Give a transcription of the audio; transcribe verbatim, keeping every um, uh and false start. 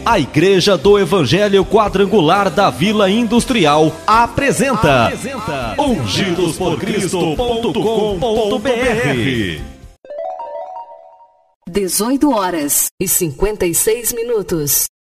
A Igreja do Evangelho Quadrangular da Vila Industrial apresenta, apresenta ungidos por cristo ponto com ponto br. dezoito horas e cinquenta e seis minutos.